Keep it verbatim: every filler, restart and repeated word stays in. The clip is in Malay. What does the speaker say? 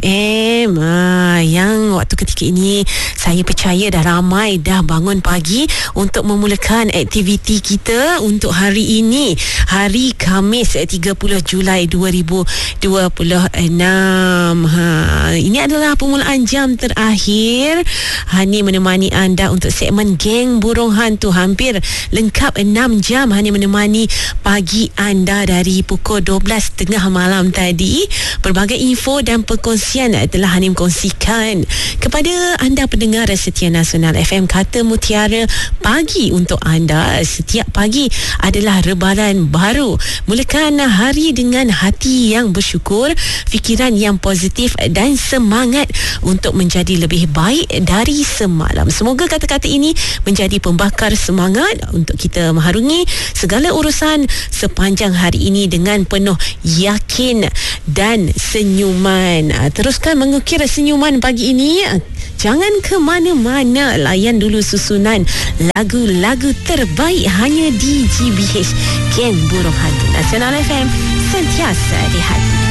M. Ah, yang waktu ketika ini saya percaya dah ramai dah bangun pagi untuk memulakan aktiviti kita untuk hari ini, hari Khamis tiga puluh Julai dua ribu dua puluh enam. Ha, ini adalah permulaan jam terakhir Hani menemani anda untuk segmen Geng Burung Hantu. Hampir lengkap enam jam Hani menemani pagi anda dari pukul dua belas tengah malam tadi. Berbagai info dan perkongsian telah Hani kongsikan kepada anda pendengar setia Nasional F M. Kata Mutiara pagi untuk anda setiap pagi adalah rebaran baru. Mulakan hari dengan hati yang bersyukur, fikiran yang positif dan semangat untuk menjadi lebih baik dari semalam. Semoga kata-kata ini menjadi pembakar semangat untuk kita mengharungi segala urusan sepanjang hari ini dengan penuh yakin dan senyuman. Teruskan mengukir senyuman pagi ini. Jangan ke mana-mana, layan dulu susunan lagu-lagu terbaik hanya di G B H Geng Burung Hantu Nasional F M, sentiasa di hati.